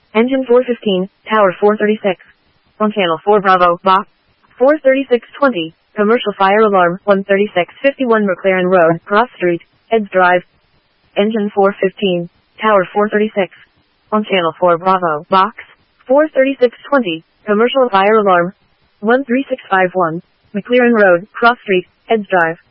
Engine 415, Tower 436. On Channel 4 Bravo, Box 43620. Commercial fire alarm, 13651 McLaren Road, Cross Street, Eds Drive. Engine 415, Tower 436. On Channel 4 Bravo, Box 43620. Commercial fire alarm, 13651. McLaren Road, Cross Street, Eds Drive.